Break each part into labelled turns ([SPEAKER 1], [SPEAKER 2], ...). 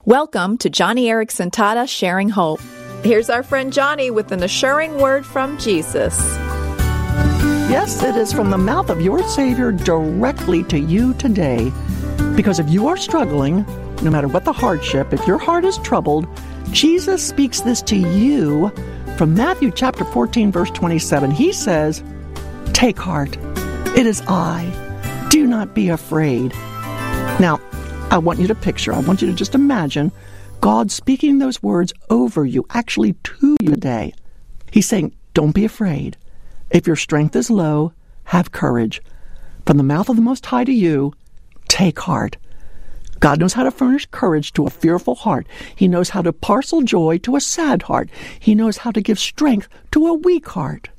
[SPEAKER 1] Welcome to Johnny Erickson Tata Sharing Hope. Here's our friend Johnny with an assuring word from Jesus.
[SPEAKER 2] Yes, it is from the mouth of your Savior directly to you today. Because if you are struggling, no matter what the hardship, if your heart is troubled, Jesus speaks this to you from Matthew chapter 14, verse 27. He says, "Take heart, it is I. Do not be afraid." Now, I want you to just imagine God speaking those words over you, actually to you today. He's saying, don't be afraid. If your strength is low, have courage. From the mouth of the Most High to you, take heart. God knows how to furnish courage to a fearful heart. He knows how to parcel joy to a sad heart. He knows how to give strength to a weak heart.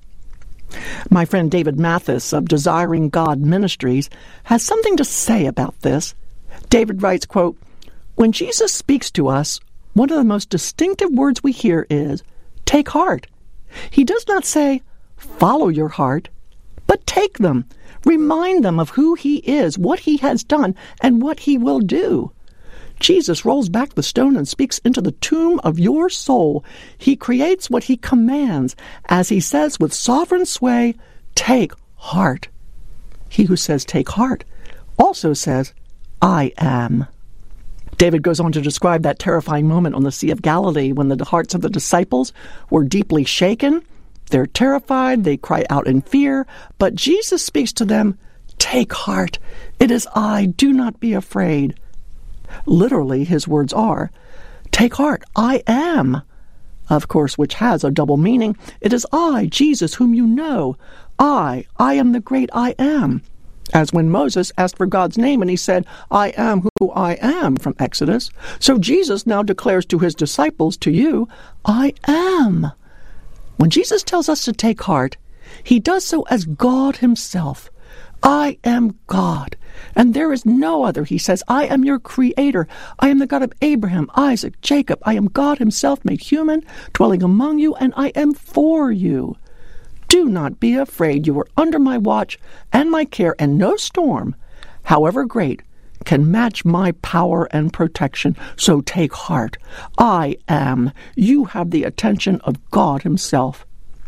[SPEAKER 2] My friend David Mathis of Desiring God Ministries has something to say about this. David writes, quote, "When Jesus speaks to us, one of the most distinctive words we hear is, take heart. He does not say, follow your heart, but take them. Remind them of who he is, what he has done, and what he will do. Jesus rolls back the stone and speaks into the tomb of your soul. He creates what he commands, as he says with sovereign sway, take heart. He who says take heart also says, I am." David goes on to describe that terrifying moment on the Sea of Galilee when the hearts of the disciples were deeply shaken. They're terrified, they cry out in fear, but Jesus speaks to them, "Take heart, it is I, do not be afraid." Literally, his words are, "Take heart, I am." Of course, which has a double meaning. It is I, Jesus, whom you know. I am the great I am. As when Moses asked for God's name and he said, "I am who I am," from Exodus. So Jesus now declares to his disciples, to you, I am. When Jesus tells us to take heart, he does so as God himself. I am God, and there is no other. He says, I am your creator. I am the God of Abraham, Isaac, Jacob. I am God himself made human, dwelling among you, and I am for you. Do not be afraid. You are under my watch and my care, and no storm, however great, can match my power and protection. So take heart. I am. You have the attention of God himself.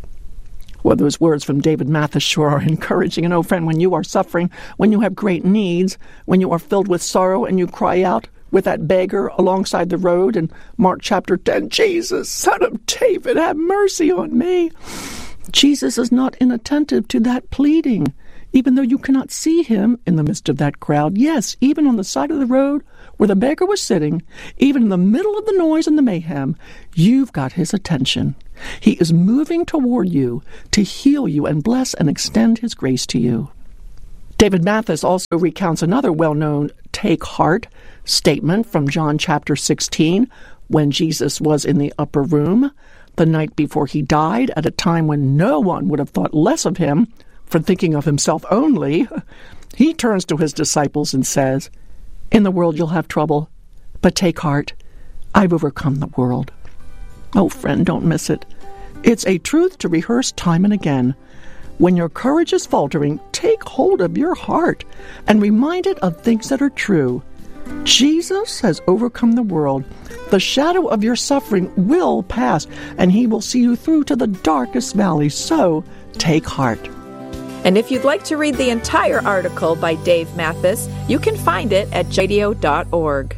[SPEAKER 2] Well, those words from David Mathis sure are encouraging. And, oh, friend, when you are suffering, when you have great needs, when you are filled with sorrow and you cry out with that beggar alongside the road in Mark chapter 10, "Jesus, Son of David, have mercy on me." Jesus is not inattentive to that pleading, even though you cannot see him in the midst of that crowd. Yes, even on the side of the road where the beggar was sitting, even in the middle of the noise and the mayhem, you've got his attention. He is moving toward you to heal you and bless and extend his grace to you. David Mathis also recounts another well-known take heart statement from John chapter 16, when Jesus was in the upper room the night before he died, at a time when no one would have thought less of him for thinking of himself only. He turns to his disciples and says, "In the world you'll have trouble, but take heart. I've overcome the world." Oh, friend, don't miss it. It's a truth to rehearse time and again. When your courage is faltering, take hold of your heart and remind it of things that are true. Jesus has overcome the world. The shadow of your suffering will pass, and he will see you through to the darkest valley. So take heart.
[SPEAKER 1] And if you'd like to read the entire article by Dave Mathis, you can find it at radio.org.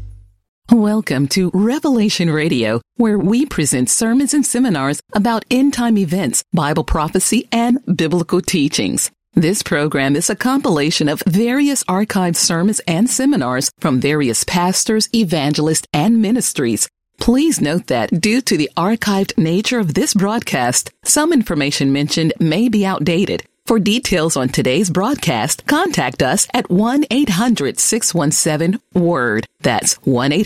[SPEAKER 3] Welcome to Revelation Radio, where we present sermons and seminars about end-time events, Bible prophecy, and biblical teachings. This program is a compilation of various archived sermons and seminars from various pastors, evangelists, and ministries. Please note that due to the archived nature of this broadcast, some information mentioned may be outdated. For details on today's broadcast, contact us at 1-800-617-WORD. That's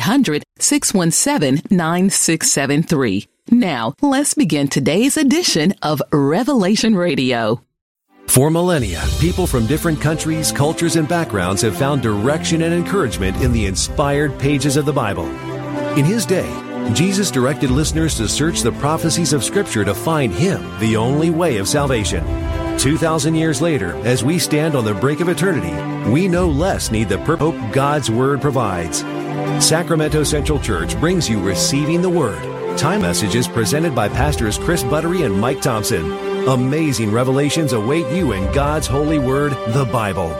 [SPEAKER 3] 1-800-617-9673. Now, let's begin today's edition of Revelation Radio.
[SPEAKER 4] For millennia, people from different countries, cultures, and backgrounds have found direction and encouragement in the inspired pages of the Bible. In his day, Jesus directed listeners to search the prophecies of Scripture to find Him, the only way of salvation. 2,000 years later, as we stand on the brink of eternity, we no less need the hope God's Word provides. Sacramento Central Church brings you Receiving the Word. Time messages presented by Pastors Chris Buttery and Mike Thompson. Amazing revelations await you in God's holy word, the Bible.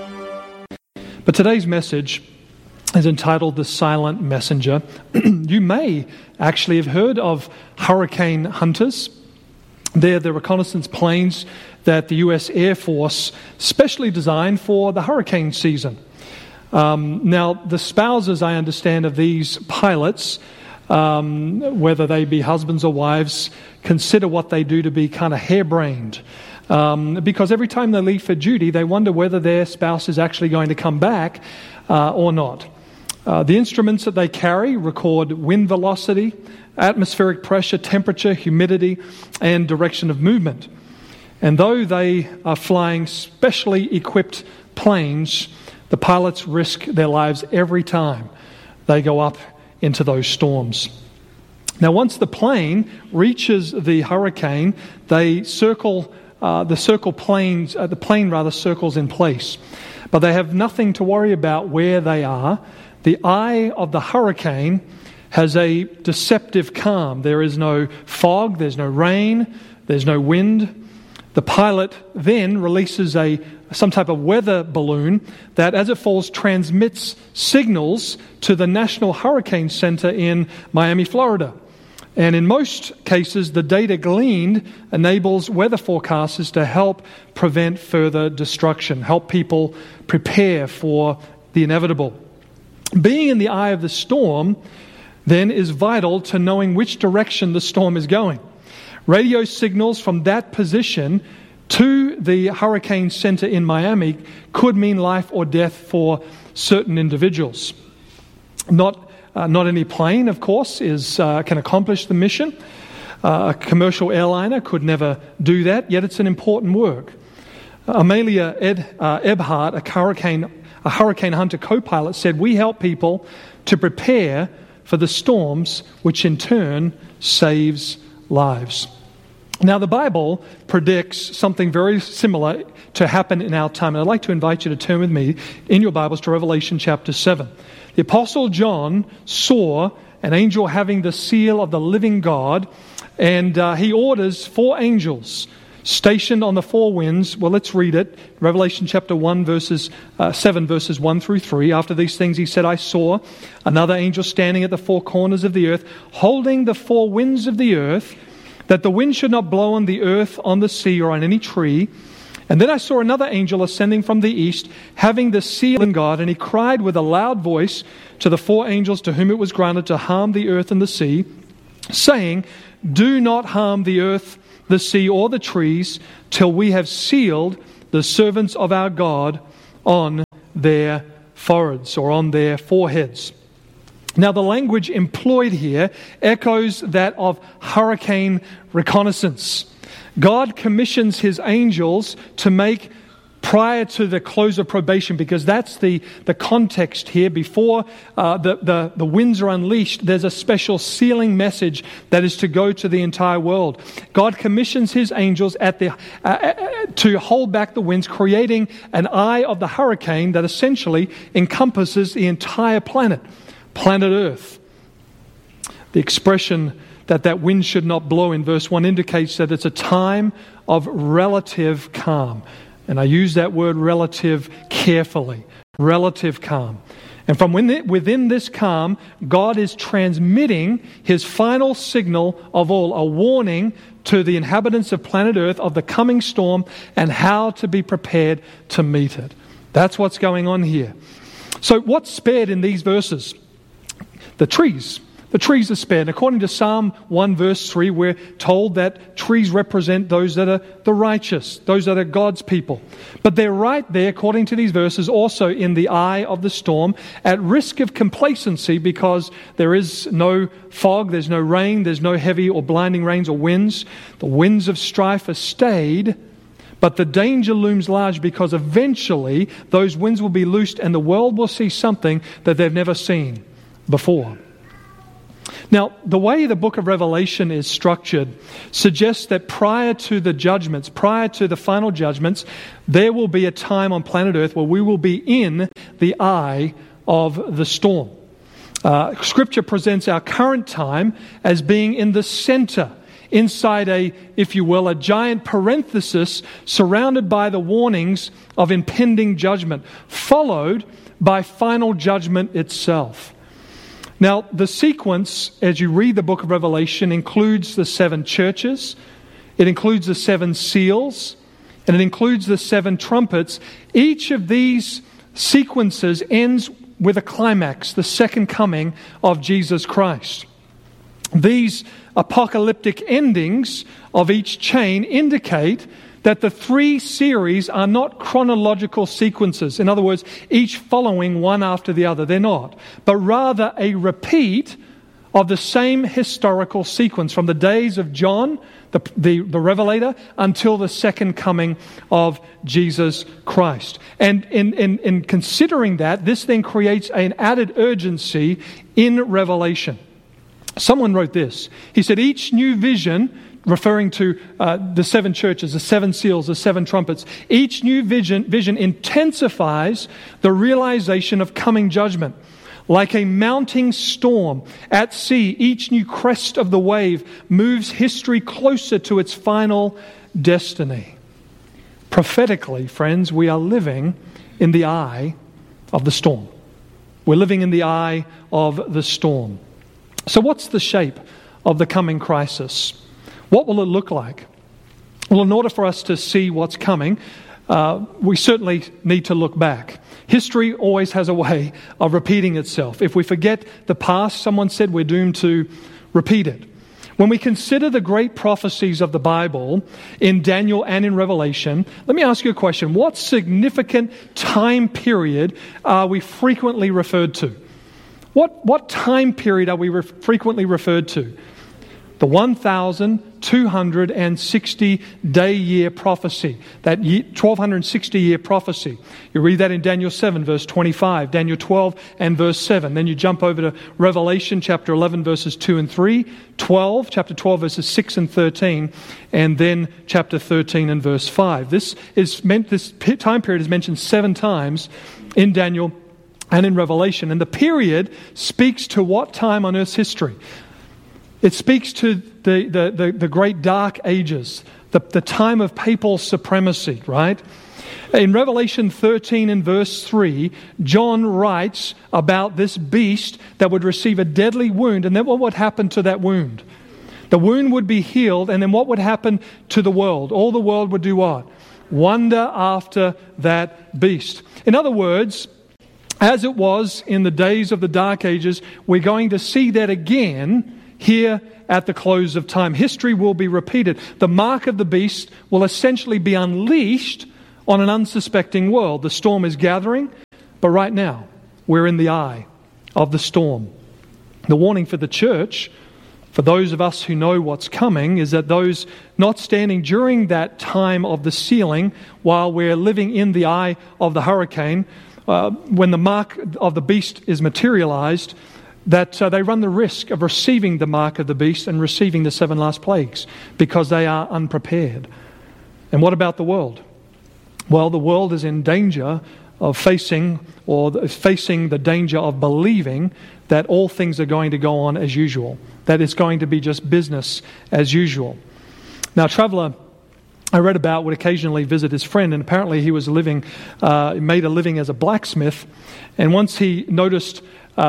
[SPEAKER 5] But today's message is entitled The Silent Messenger. You may actually have heard of hurricane hunters. They're the reconnaissance planes that the U.S. Air Force specially designed for the hurricane season. Now, the spouses, I understand, of these pilots, whether they be husbands or wives, consider what they do to be kind of harebrained. Because every time they leave for duty, they wonder whether their spouse is actually going to come back or not. The instruments that they carry record wind velocity, atmospheric pressure, temperature, humidity, and direction of movement. And though they are flying specially equipped planes, the pilots risk their lives every time they go up into those storms. Now, once the plane reaches the hurricane, they circle. The plane circles in place, but they have nothing to worry about where they are. The eye of the hurricane has a deceptive calm. There is no fog, there's no rain, there's no wind. The pilot then releases some type of weather balloon that, as it falls, transmits signals to the National Hurricane Center in Miami, Florida. And in most cases, the data gleaned enables weather forecasters to help prevent further destruction, help people prepare for the inevitable. Being in the eye of the storm, then, is vital to knowing which direction the storm is going. Radio signals from that position to the hurricane center in Miami could mean life or death for certain individuals. Not any plane, of course, can accomplish the mission. A commercial airliner could never do that, yet it's an important work. Amelia Earhart, a hurricane hunter co-pilot, said, "We help people to prepare for the storms, which in turn saves lives." Now, the Bible predicts something very similar to happen in our time. And I'd like to invite you to turn with me in your Bibles to Revelation chapter 7. The Apostle John saw an angel having the seal of the living God, and he orders 4 angels stationed on the 4 winds. Well, let's read it. Revelation chapter 7, verses 1 through 3. After these things he said, "I saw another angel standing at the 4 corners of the earth, holding the 4 winds of the earth, that the wind should not blow on the earth, on the sea, or on any tree. And then I saw another angel ascending from the east, having the seal of God, and he cried with a loud voice to the 4 angels to whom it was granted to harm the earth and the sea, saying, 'Do not harm the earth, the sea, or the trees, till we have sealed the servants of our God on their foreheads,'" or on their foreheads. Now, the language employed here echoes that of hurricane reconnaissance. God commissions his angels to make, prior to the close of probation, because that's the context here, before the winds are unleashed, there's a special sealing message that is to go to the entire world. God commissions his angels to hold back the winds, creating an eye of the hurricane that essentially encompasses the entire planet Earth. The expression that wind should not blow in verse 1 indicates that it's a time of relative calm. And I use that word relative carefully. Relative calm. And from within this calm, God is transmitting his final signal of all, a warning to the inhabitants of planet Earth of the coming storm and how to be prepared to meet it. That's what's going on here. So what's spared in these verses? The trees. The trees are spared. And according to Psalm 1 verse 3, we're told that trees represent those that are the righteous, those that are God's people. But they're right there, according to these verses, also in the eye of the storm, at risk of complacency because there is no fog, there's no rain, there's no heavy or blinding rains or winds. The winds of strife are stayed, but the danger looms large because eventually those winds will be loosed and the world will see something that they've never seen before. Now, the way the book of Revelation is structured suggests that prior to the judgments, prior to the final judgments, there will be a time on planet Earth where we will be in the eye of the storm. Scripture presents our current time as being in the center, inside a, if you will, a giant parenthesis surrounded by the warnings of impending judgment, followed by final judgment itself. Now, the sequence, as you read the book of Revelation, includes the 7 churches, it includes the 7 seals, and it includes the 7 trumpets. Each of these sequences ends with a climax, the second coming of Jesus Christ. These apocalyptic endings of each chain indicate that the 3 series are not chronological sequences. In other words, each following one after the other. They're not. But rather a repeat of the same historical sequence from the days of John, the Revelator, until the second coming of Jesus Christ. And in considering that, this then creates an added urgency in Revelation. Someone wrote this. He said, each new vision, referring to the 7 churches, the 7 seals, the 7 trumpets, each new vision intensifies the realization of coming judgment. Like a mounting storm at sea, each new crest of the wave moves history closer to its final destiny. Prophetically, friends, we are living in the eye of the storm. We're living in the eye of the storm. So what's the shape of the coming crisis? What will it look like? Well, in order for us to see what's coming, we certainly need to look back. History always has a way of repeating itself. If we forget the past, someone said we're doomed to repeat it. When we consider the great prophecies of the Bible in Daniel and in Revelation, let me ask you a question. What significant time period are we frequently referred to? What time period are we frequently referred to? The 1,260-day year prophecy, that 1,260-year prophecy. You read that in Daniel 7, verse 25, Daniel 12 and verse 7. Then you jump over to Revelation chapter 11, verses 2 and 3, chapter 12, verses 6 and 13, and then chapter 13 and verse 5. This time period is mentioned 7 times in Daniel and in Revelation. And the period speaks to what time on earth's history? It speaks to the great dark ages, the time of papal supremacy, right? In Revelation 13 and verse 3, John writes about this beast that would receive a deadly wound, and then what would happen to that wound? The wound would be healed, and then what would happen to the world? All the world would do what? Wonder after that beast. In other words, as it was in the days of the Dark Ages, we're going to see that again here at the close of time. History will be repeated. The mark of the beast will essentially be unleashed on an unsuspecting world. The storm is gathering, but right now we're in the eye of the storm. The warning for the church, for those of us who know what's coming, is that those not standing during that time of the sealing, while we're living in the eye of the hurricane, when the mark of the beast is materialized, that they run the risk of receiving the mark of the beast and receiving the 7 last plagues because they are unprepared. And what about the world? Well, the world is in danger of facing the danger of believing that all things are going to go on as usual, that it's going to be just business as usual. Now, a traveler I read about would occasionally visit his friend, and apparently he was made a living as a blacksmith, and once he noticed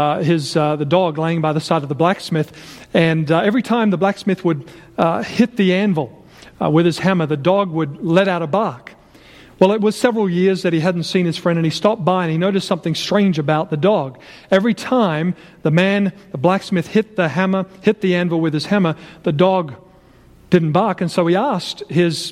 [SPEAKER 5] the dog laying by the side of the blacksmith, and every time the blacksmith would hit the anvil with his hammer, the dog would let out a bark. Well, it was several years that he hadn't seen his friend, and he stopped by and he noticed something strange about the dog. Every time the blacksmith hit the anvil with his hammer, the dog didn't bark, and so he asked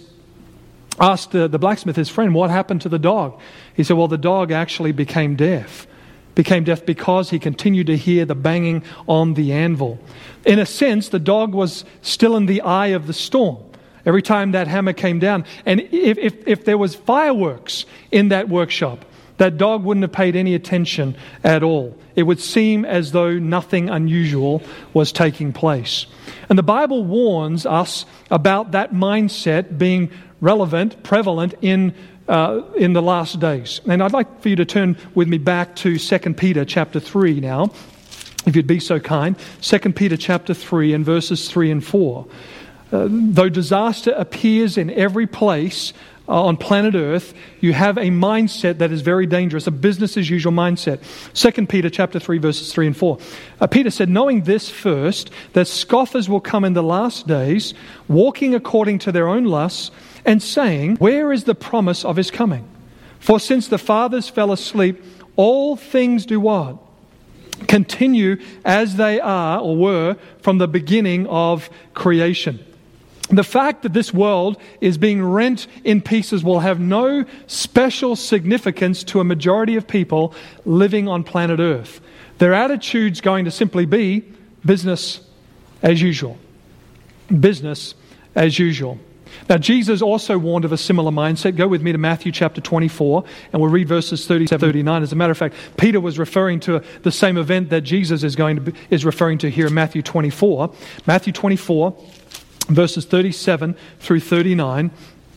[SPEAKER 5] the blacksmith, his friend, what happened to the dog? He said, well, the dog actually became deaf because he continued to hear the banging on the anvil. In a sense, the dog was still in the eye of the storm every time that hammer came down. And if there was fireworks in that workshop, that dog wouldn't have paid any attention at all. It would seem as though nothing unusual was taking place. And the Bible warns us about that mindset being prevalent in the last days. And I'd like for you to turn with me back to 2 Peter chapter 3 now, if you'd be so kind. 2 Peter chapter 3 and verses 3 and 4. Though disaster appears in every place on planet Earth, you have a mindset that is very dangerous, a business as usual mindset. 2 Peter chapter 3 verses 3 and 4. Peter said, knowing this first, that scoffers will come in the last days, walking according to their own lusts, and saying, where is the promise of his coming? For since the fathers fell asleep, all things do what? Continue as they are or were from the beginning of creation. The fact that this world is being rent in pieces will have no special significance to a majority of people living on planet Earth. Their attitude's going to simply be business as usual. Business as usual. Now, Jesus also warned of a similar mindset. Go with me to Matthew chapter 24, and we'll read verses 37-39. As a matter of fact, Peter was referring to the same event that Jesus is referring to here in Matthew 24. Matthew 24, verses 37 through 39.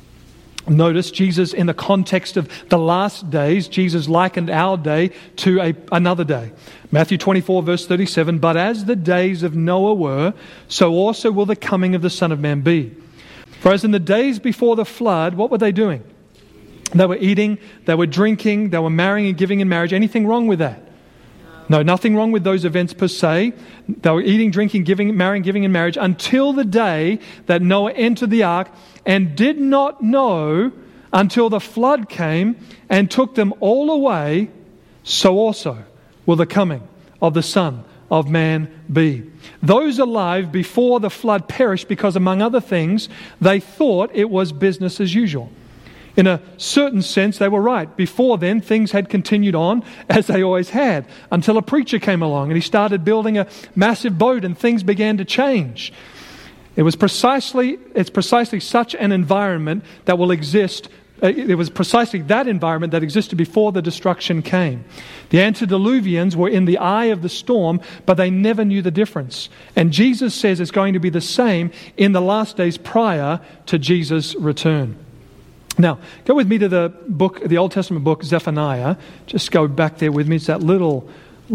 [SPEAKER 5] Notice Jesus, in the context of the last days, Jesus likened our day to another day. Matthew 24, verse 37, but as the days of Noah were, so also will the coming of the Son of Man be. For as in the days before the flood, what were they doing? They were eating, they were drinking, they were marrying and giving in marriage. Anything wrong with that? No, nothing wrong with those events per se. They were eating, drinking, marrying, giving in marriage until the day that Noah entered the ark and did not know until the flood came and took them all away. So also will the coming of the Son of Man be. Those alive before the flood perished because, among other things, they thought it was business as usual. In a certain sense, they were right. Before then, things had continued on as they always had, until a preacher came along and he started building a massive boat and things began to change. It's precisely such an environment that will exist. It was precisely that environment that existed before the destruction came. The antediluvians were in the eye of the storm, but they never knew the difference. And Jesus says it's going to be the same in the last days prior to Jesus' return. Now, go with me to the Old Testament book, Zephaniah. Just go back there with me. It's that little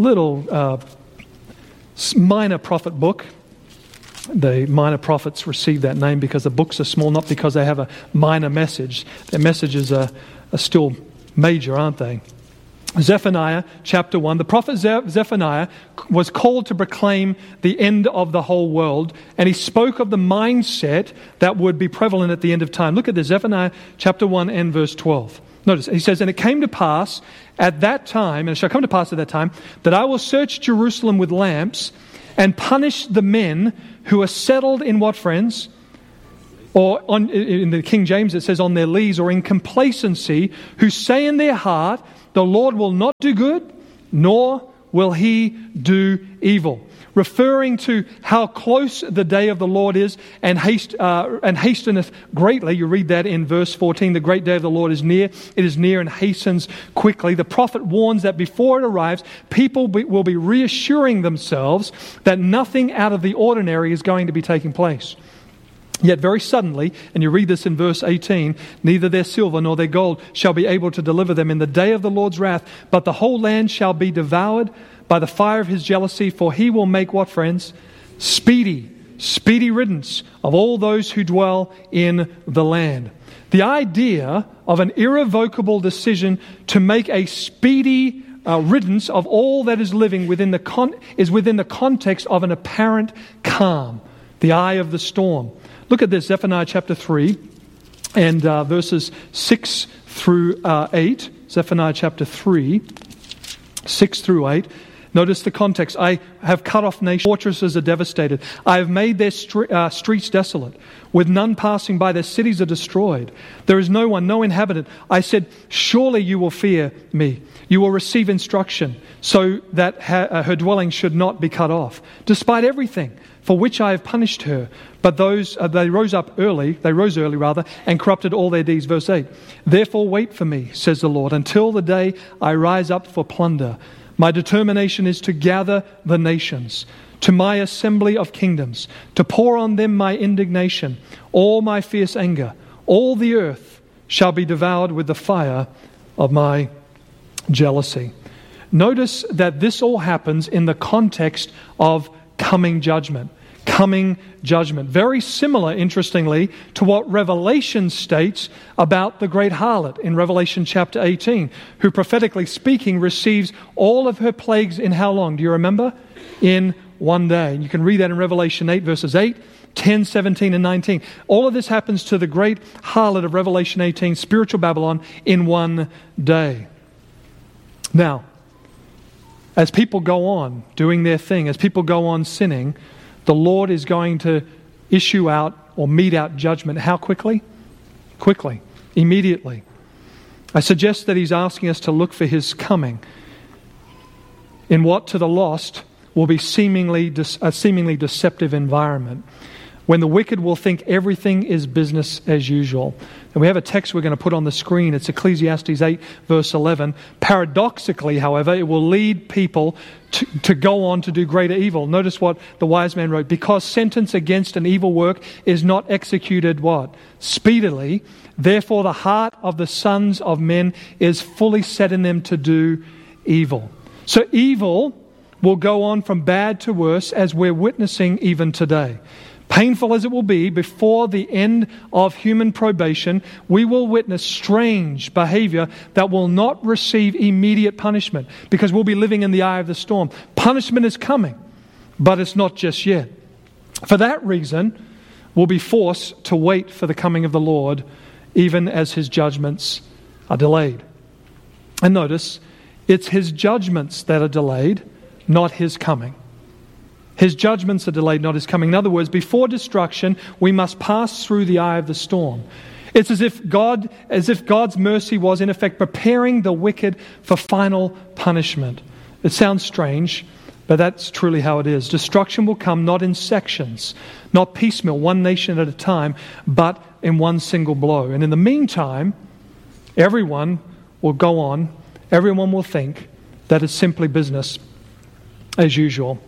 [SPEAKER 5] minor prophet book. The minor prophets receive that name because the books are small, not because they have a minor message. Their messages are still major, aren't they? Zephaniah chapter 1. The prophet Zephaniah was called to proclaim the end of the whole world, and he spoke of the mindset that would be prevalent at the end of time. Look at this, Zephaniah chapter 1 and verse 12. Notice, he says, and it came to pass at that time, and it shall come to pass at that time, that I will search Jerusalem with lamps and punish the men who are settled in what, friends? Or in the King James it says on their lees, or in complacency, who say in their heart, the Lord will not do good, nor will he do evil. Referring to how close the day of the Lord is and hasteneth greatly. You read that in verse 14. The great day of the Lord is near. It is near and hastens quickly. The prophet warns that before it arrives, people will be reassuring themselves that nothing out of the ordinary is going to be taking place. Yet very suddenly, and you read this in verse 18, neither their silver nor their gold shall be able to deliver them in the day of the Lord's wrath, but the whole land shall be devoured by the fire of his jealousy, for he will make what, friends? Speedy riddance of all those who dwell in the land. The idea of an irrevocable decision to make a speedy riddance of all that is living is within the context of an apparent calm, the eye of the storm. Look at this, Zephaniah chapter 3 and verses 6 through 8. Zephaniah chapter 3, 6 through 8. Notice the context. I have cut off nations, fortresses are devastated. I have made their streets desolate. With none passing by, their cities are destroyed. There is no one, no inhabitant. I said, surely you will fear me. You will receive instruction so that her dwelling should not be cut off. Despite everything for which I have punished her. But they rose early, and corrupted all their deeds. Verse 8. Therefore wait for me, says the Lord, until the day I rise up for plunder. My determination is to gather the nations to my assembly of kingdoms, to pour on them my indignation, all my fierce anger. All the earth shall be devoured with the fire of my jealousy. Notice that this all happens in the context of coming judgment. Coming judgment. Very similar, interestingly, to what Revelation states about the great harlot in Revelation chapter 18, who prophetically speaking receives all of her plagues in how long? Do you remember? In one day. And you can read that in Revelation 8, verses 8, 10, 17, and 19. All of this happens to the great harlot of Revelation 18, spiritual Babylon, in one day. Now, as people go on doing their thing, as people go on sinning, the Lord is going to issue out or mete out judgment. How quickly? Quickly. Immediately. I suggest that He's asking us to look for His coming in what to the lost will be a seemingly deceptive environment, when the wicked will think everything is business as usual. And we have a text we're going to put on the screen. It's Ecclesiastes 8, verse 11. Paradoxically, however, it will lead people to go on to do greater evil. Notice what the wise man wrote. Because sentence against an evil work is not executed, what? Speedily. Therefore the heart of the sons of men is fully set in them to do evil. So evil will go on from bad to worse, as we're witnessing even today. Painful as it will be, before the end of human probation, we will witness strange behavior that will not receive immediate punishment, because we'll be living in the eye of the storm. Punishment is coming, but it's not just yet. For that reason, we'll be forced to wait for the coming of the Lord, even as His judgments are delayed. And notice, it's His judgments that are delayed, not His coming. His judgments are delayed, not His coming. In other words, before destruction, we must pass through the eye of the storm. It's as if God's mercy was, in effect, preparing the wicked for final punishment. It sounds strange, but that's truly how it is. Destruction will come not in sections, not piecemeal, one nation at a time, but in one single blow. And in the meantime, everyone will go on, everyone will think that it's simply business as usual.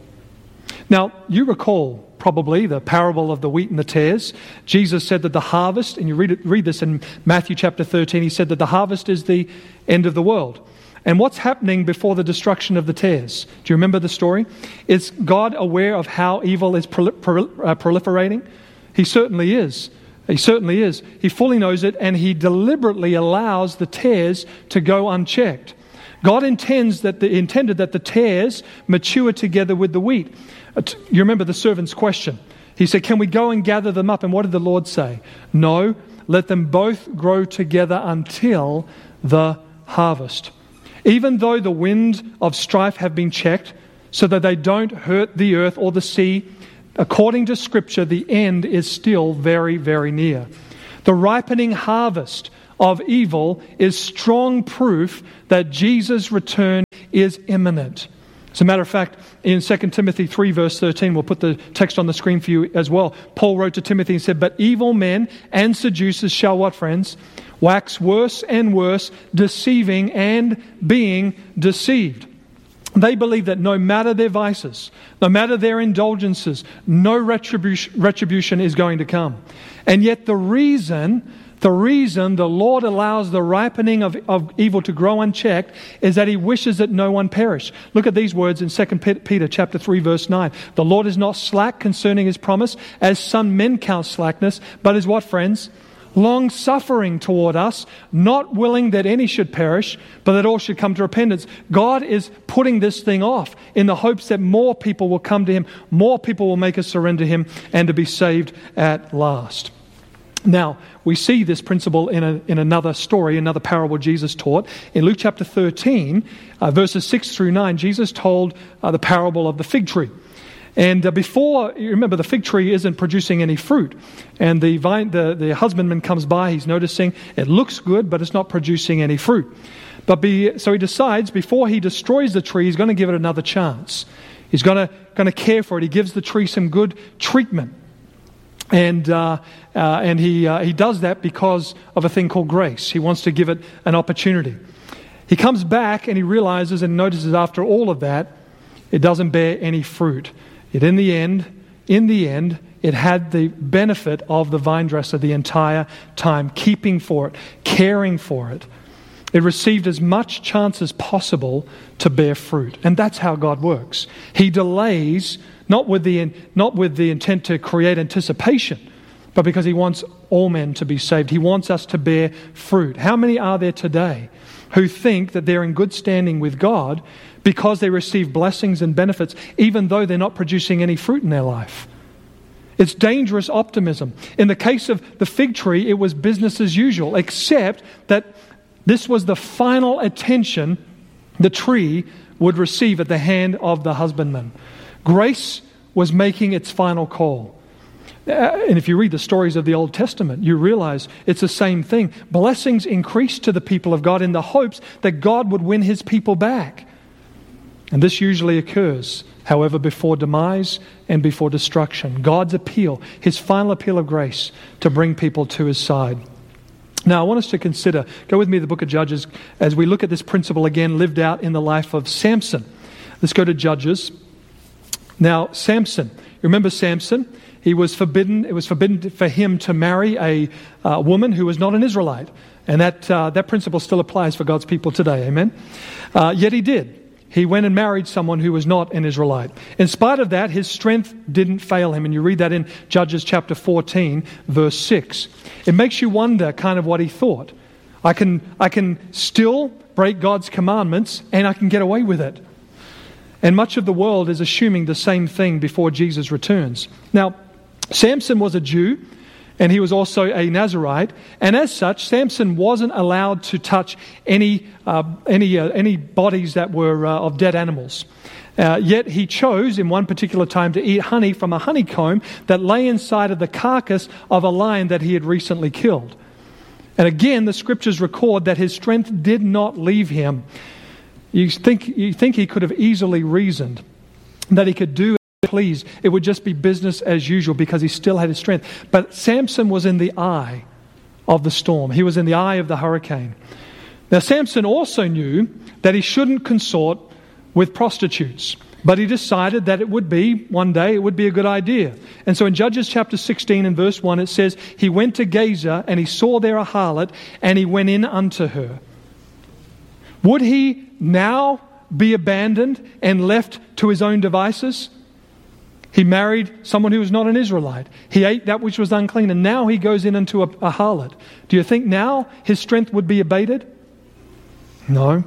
[SPEAKER 5] Now, you recall probably the parable of the wheat and the tares. Jesus said that the harvest, and you read this in Matthew chapter 13, He said that the harvest is the end of the world. And what's happening before the destruction of the tares? Do you remember the story? Is God aware of how evil is proliferating? He certainly is. He certainly is. He fully knows it, and He deliberately allows the tares to go unchecked. God intended that the tares mature together with the wheat. You remember the servant's question. He said, can we go and gather them up? And what did the Lord say? No, let them both grow together until the harvest. Even though the wind of strife have been checked, so that they don't hurt the earth or the sea, according to Scripture, the end is still very, very near. The ripening harvest of evil is strong proof that Jesus' return is imminent. As a matter of fact, in 2 Timothy 3 verse 13, we'll put the text on the screen for you as well. Paul wrote to Timothy and said, but evil men and seducers shall what, friends? Wax worse and worse, deceiving and being deceived. They believe that no matter their vices, no matter their indulgences, no retribution is going to come. And yet the reason the Lord allows the ripening of evil to grow unchecked is that He wishes that no one perish. Look at these words in 2 Peter chapter 3 verse 9. The Lord is not slack concerning His promise, as some men count slackness, but is what, friends? Long-suffering toward us, not willing that any should perish, but that all should come to repentance. God is putting this thing off in the hopes that more people will come to Him, more people will make a surrender to Him, and to be saved at last. Now, we see this principle in another story, another parable Jesus taught. In Luke chapter 13, verses 6 through 9, Jesus told the parable of the fig tree. And before, you remember, the fig tree isn't producing any fruit. And the husbandman comes by, he's noticing it looks good, but it's not producing any fruit. So he decides, before he destroys the tree, he's going to give it another chance. He's going to care for it. He gives the tree some good treatment. And he does that because of a thing called grace. He wants to give it an opportunity. He comes back and he realizes and notices after all of that, it doesn't bear any fruit. In the end, it had the benefit of the vine dresser the entire time, keeping for it, caring for it. It received as much chance as possible to bear fruit. And that's how God works. He delays, not with the intent to create anticipation, but because He wants all men to be saved. He wants us to bear fruit. How many are there today who think that they're in good standing with God because they receive blessings and benefits, even though they're not producing any fruit in their life? It's dangerous optimism. In the case of the fig tree, it was business as usual, except that this was the final attention the tree would receive at the hand of the husbandman. Grace was making its final call. And if you read the stories of the Old Testament, you realize it's the same thing. Blessings increased to the people of God in the hopes that God would win His people back. And this usually occurs, however, before demise and before destruction. God's appeal, His final appeal of grace to bring people to His side. Now, I want us to consider, go with me to the book of Judges, as we look at this principle again lived out in the life of Samson. Let's go to Judges. Now, Samson, you remember Samson? It was forbidden for him to marry a woman who was not an Israelite. And that principle still applies for God's people today, amen? Yet he did. He went and married someone who was not an Israelite. In spite of that, his strength didn't fail him. And you read that in Judges chapter 14, verse 6. It makes you wonder kind of what he thought. I can still break God's commandments and I can get away with it. And much of the world is assuming the same thing before Jesus returns. Now, Samson was a Jew, and he was also a Nazirite, and as such, Samson wasn't allowed to touch any bodies that were of dead animals. Yet he chose in one particular time to eat honey from a honeycomb that lay inside of the carcass of a lion that he had recently killed. And again, the scriptures record that his strength did not leave him. You think he could have easily reasoned that he could do please, it would just be business as usual because he still had his strength. But Samson was in the eye of the storm. He was in the eye of the hurricane. Now, Samson also knew that he shouldn't consort with prostitutes, but he decided that one day it would be a good idea. And so in Judges chapter 16 and verse 1, it says, he went to Gaza and he saw there a harlot and he went in unto her. Would he now be abandoned and left to his own devices? He married someone who was not an Israelite. He ate that which was unclean, and now he goes in into a harlot. Do you think now his strength would be abated? No.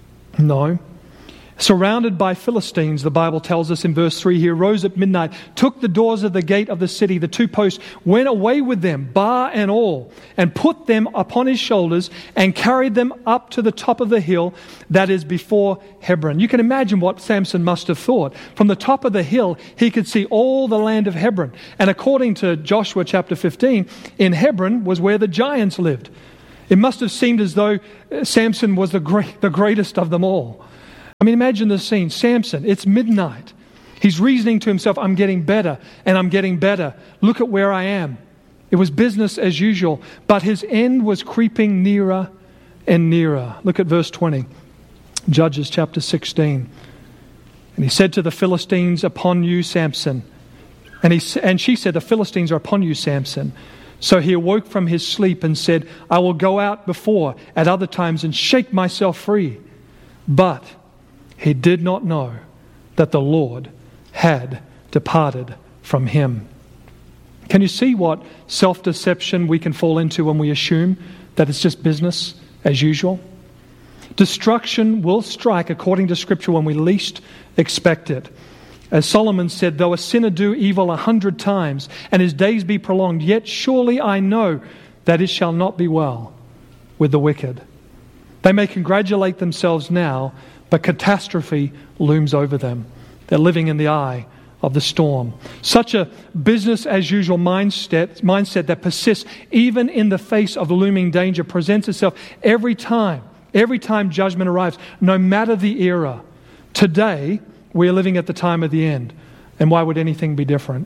[SPEAKER 5] Surrounded by Philistines, the Bible tells us in verse 3, he arose at midnight, took the doors of the gate of the city, the two posts, went away with them, bar and all, and put them upon his shoulders and carried them up to the top of the hill that is before Hebron. You can imagine what Samson must have thought. From the top of the hill, he could see all the land of Hebron. And according to Joshua chapter 15, in Hebron was where the giants lived. It must have seemed as though Samson was the greatest of them all. I mean, imagine the scene. Samson, it's midnight. He's reasoning to himself, I'm getting better and I'm getting better. Look at where I am. It was business as usual, but his end was creeping nearer and nearer. Look at verse 20, Judges chapter 16. And he said to the Philistines, upon you, Samson. And she said, the Philistines are upon you, Samson. So he awoke from his sleep and said, I will go out before at other times and shake myself free. But he did not know that the Lord had departed from him. Can you see what self-deception we can fall into when we assume that it's just business as usual? Destruction will strike according to Scripture when we least expect it. As Solomon said, though a sinner do evil 100 times, and his days be prolonged, yet surely I know that it shall not be well with the wicked. They may congratulate themselves now, but catastrophe looms over them. They're living in the eye of the storm. Such a business-as-usual mindset that persists even in the face of looming danger presents itself every time judgment arrives, no matter the era. Today, we're living at the time of the end. And why would anything be different?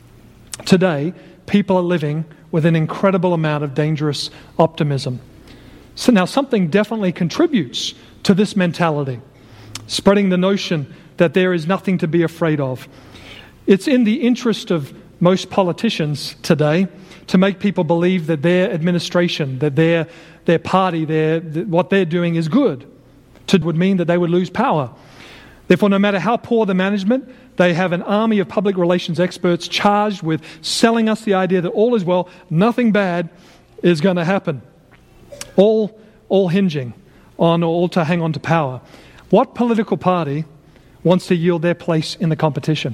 [SPEAKER 5] Today, people are living with an incredible amount of dangerous optimism. So now something definitely contributes to this mentality, spreading the notion that there is nothing to be afraid of. It's in the interest of most politicians today to make people believe that their administration, that their party, what they're doing is good. It would mean that they would lose power. Therefore, no matter how poor the management, they have an army of public relations experts charged with selling us the idea that all is well, nothing bad is going to happen. All hinging on or all to hang on to power. What political party wants to yield their place in the competition?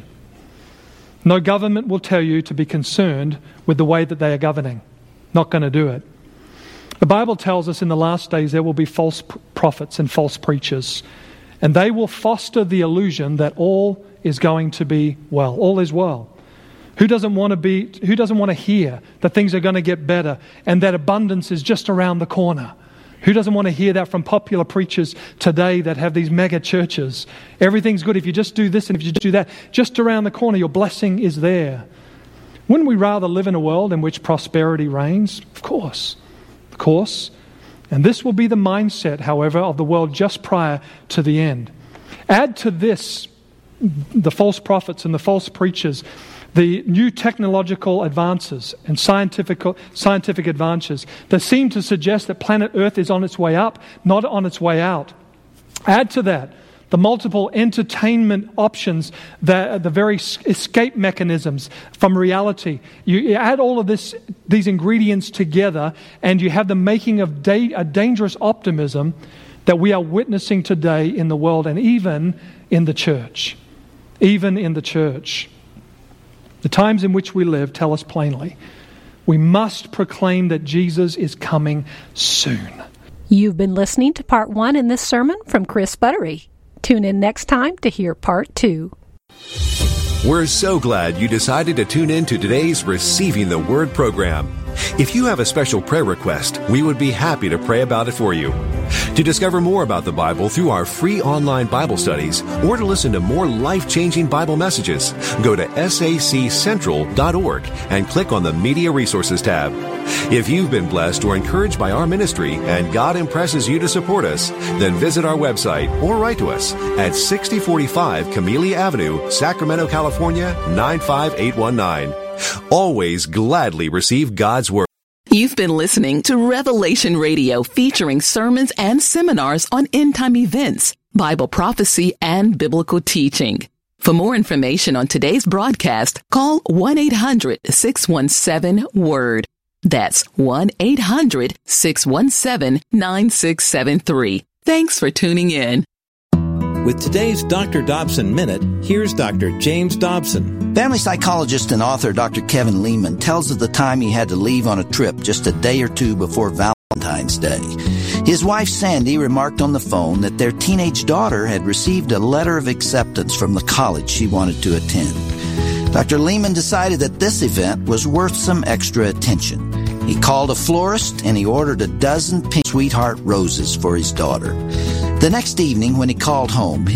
[SPEAKER 5] No government will tell you to be concerned with the way that they are governing. Not going to do it. The Bible tells us in the last days there will be false prophets and false preachers. And they will foster the illusion that all is going to be well. All is well. Who doesn't want to hear that things are going to get better and that abundance is just around the corner? Who doesn't want to hear that from popular preachers today that have these mega churches? Everything's good if you just do this and if you just do that. Just around the corner, your blessing is there. Wouldn't we rather live in a world in which prosperity reigns? Of course. Of course. And this will be the mindset, however, of the world just prior to the end. Add to this the false prophets and the false preachers, the new technological advances and scientific advances that seem to suggest that planet Earth is on its way up, not on its way out. Add to that the multiple entertainment options, the very escape mechanisms from reality. You add all of these ingredients together, and you have the making of a dangerous optimism that we are witnessing today in the world and even in the church. Even in the church. The times in which we live tell us plainly, we must proclaim that Jesus is coming soon.
[SPEAKER 6] You've been listening to part 1 in this sermon from Chris Buttery. Tune in next time to hear part 2.
[SPEAKER 4] We're so glad you decided to tune in to today's Receiving the Word program. If you have a special prayer request, we would be happy to pray about it for you. To discover more about the Bible through our free online Bible studies or to listen to more life-changing Bible messages, go to saccentral.org and click on the Media Resources tab. If you've been blessed or encouraged by our ministry and God impresses you to support us, then visit our website or write to us at 6045 Camellia Avenue, Sacramento, California, 95819. Always gladly receive God's Word.
[SPEAKER 3] You've been listening to Revelation Radio, featuring sermons and seminars on end-time events, Bible prophecy, and biblical teaching. For more information on today's broadcast, call 1-800-617-WORD. That's 1-800-617-9673. Thanks for tuning in.
[SPEAKER 7] With today's Dr. Dobson Minute, here's Dr. James Dobson.
[SPEAKER 8] Family psychologist and author Dr. Kevin Leman tells of the time he had to leave on a trip just a day or two before Valentine's Day. His wife Sandy remarked on the phone that their teenage daughter had received a letter of acceptance from the college she wanted to attend. Dr. Leman decided that this event was worth some extra attention. He called a florist and he ordered a dozen pink sweetheart roses for his daughter. The next evening when he called home,